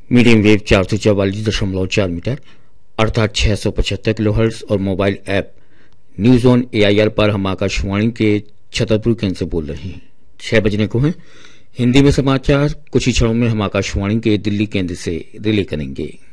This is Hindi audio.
मीडियम वेव 444.4 मीटर अर्थात 675 किलोहर्ट्ज और mobile app news on AIR पर हम आकाशवाणी के छतरपुर केंद्र से बोल रहे हैं। 6 बजने को हैं। हिंदी में समाचार कुछ ही क्षणों में हम आकाशवाणी के दिल्ली केंद्र से रिले करेंगे।